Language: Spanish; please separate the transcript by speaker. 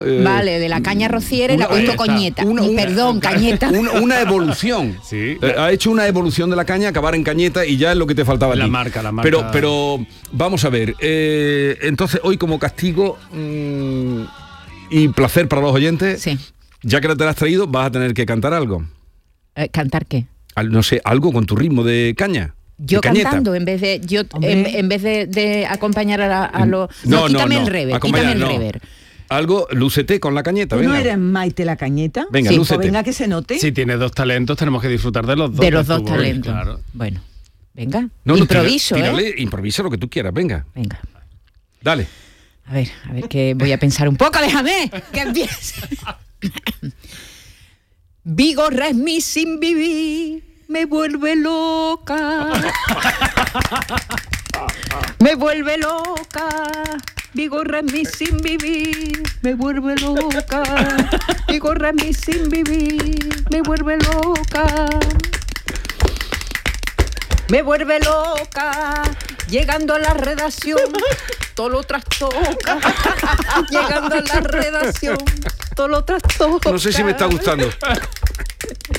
Speaker 1: Vale, de la caña rociera y la ha puesto coñeta. Cañeta.
Speaker 2: Una evolución.
Speaker 3: Sí.
Speaker 2: Ha hecho una evolución de la caña, acabar en cañeta y ya es lo que te faltaba a ti.
Speaker 3: La marca.
Speaker 2: Pero vamos a ver. Entonces, hoy como castigo y placer para los oyentes,
Speaker 1: Sí.
Speaker 2: ya que te la has traído, vas a tener que cantar algo.
Speaker 1: ¿Cantar qué?
Speaker 2: No sé, algo con tu ritmo de caña.
Speaker 1: Yo
Speaker 2: de cañeta.
Speaker 1: cantando, en vez de acompañar a los...
Speaker 2: No,
Speaker 1: quítame
Speaker 2: no.
Speaker 1: el rever,
Speaker 2: Acompañar,
Speaker 1: quítame el
Speaker 2: no.
Speaker 1: rever.
Speaker 2: Algo, lúcete con la cañeta,
Speaker 4: ¿Tú
Speaker 2: venga.
Speaker 4: no eres Maite la Cañeta?
Speaker 2: Venga,
Speaker 1: Sí,
Speaker 2: lúcete.
Speaker 4: Pues venga, que se note.
Speaker 3: Si tienes dos talentos, tenemos que disfrutar de los dos.
Speaker 1: De los dos
Speaker 3: tu voz,
Speaker 1: talentos.
Speaker 3: claro.
Speaker 1: Bueno, venga.
Speaker 2: No,
Speaker 1: improviso,
Speaker 2: improvisa lo que tú quieras, venga.
Speaker 1: Venga.
Speaker 2: Dale.
Speaker 1: A ver, que voy a pensar un poco, déjame que empiece. Vigorra es mi sin vivir, me vuelve loca. Me vuelve loca. Vigorra es mi sin vivir, me vuelve loca. Vigorra es mi sin vivir, me vuelve loca. Me vuelve loca, llegando a la redacción, todo lo trastoca. Llegando a la redacción, todo lo trastoca.
Speaker 2: No sé si me está gustando.